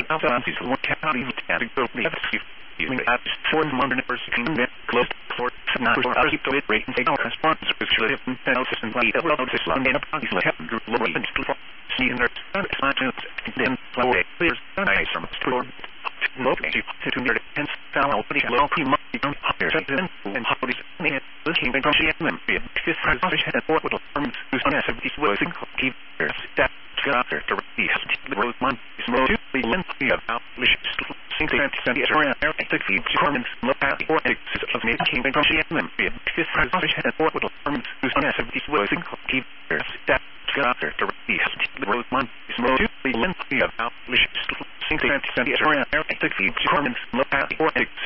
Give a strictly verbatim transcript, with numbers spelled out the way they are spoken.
Alpha is one county category of using apps for modern university and close for not for us to rate and take our response with live and analysis and play the world of Islam and apologies like have group lower and to see in their science and then flow clears nice from store locally to near and foul pretty low cream on higher and holidays and looking from C M M fifth presentation at what will form whose on seventy was in keep that after to release the road one is more to be lengthy about Saint Anthony around the feed Corman look at or exit of making from C M M fifth presentation at what will form whose on seventy was in keep that after to release the road one is more to be lengthy about Saint Anthony around the feed Corman look at or exit